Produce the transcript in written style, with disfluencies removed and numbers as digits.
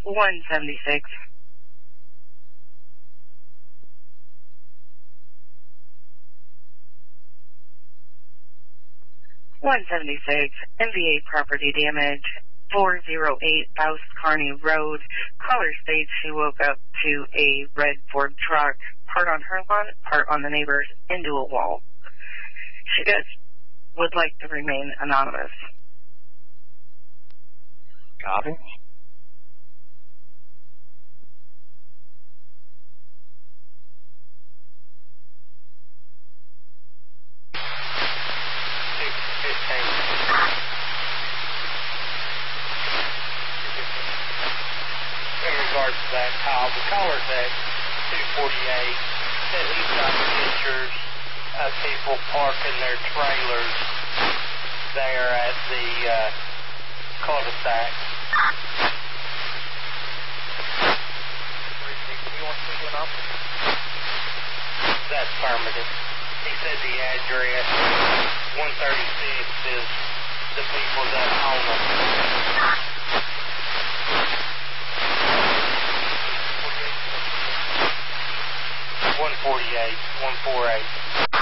176. MVA property damage, 408 Bouse Kearney Road. Caller states she woke up to a red Ford truck, part on her lawn, part on the neighbor's, into a wall. She would like to remain anonymous. Copy. In regards to that call, the caller's at 248 said he got pictures of people parking their trailers there at the cul-de-sac. That's affirmative. He said the address 136 is the people that own them. 148, 148.